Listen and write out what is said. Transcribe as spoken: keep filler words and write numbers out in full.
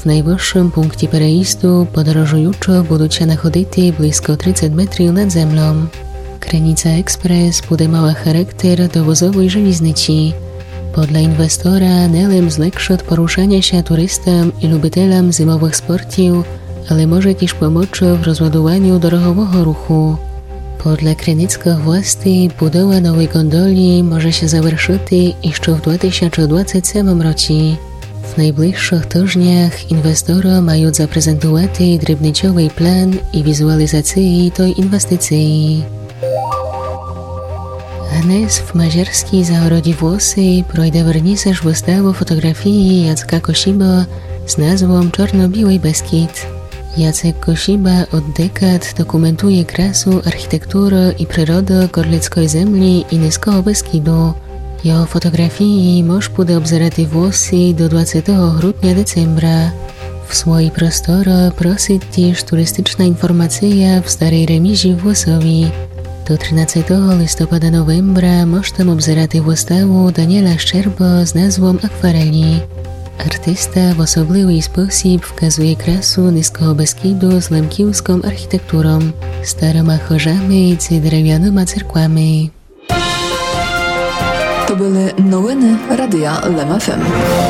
najwyższym punkcie переїзду podróżujący będą się nachodzić blisko trzydzieści metrów nad ziemią. Krynica Ekspres będzie miała charakter dowozowej żelaznicy. Podle inwestora nelem zlepszy poruszanie się turystom i lubitelom zimowych sportów, ale może też pomóc w rozładowaniu drogowego ruchu. Podle krynickich władzy budowa nowej gondoli może się zaвершить jeszcze w dwa tysiące dwudziestym ósmym roku. W najbliższych tygodniach inwestorzy mają zaprezentować drobnicowy plan i wizualizację tej inwestycji. Dnes w mađarskiej zagrodzie Włosy projde wernisaż wystawy fotografii Jacka Kosiba z nazwą Czarno-Biały Beskid. Jacek Kosiba od dekad dokumentuje krasę, architekturę i przyrodę Gorlickiej Ziemi i Niskiego Beskidu. Jeho fotografii można bude obzerati Włosy do dwudziestego grudnia decembra. W swojej prostorze prosi też turystyczna informacja w Starej Remizie w Włosowi. Do trzynastego listopada novembra można obzerati wystawę Daniela Szczerba z nazwą Akwareli. Artysta w osobliwy sposób wskazuje krasę Niskiego Beskidu z lemkiewską architekturą, starymi chorzami i drewnianymi cerkłami. To były nowiny Radia Lem F M.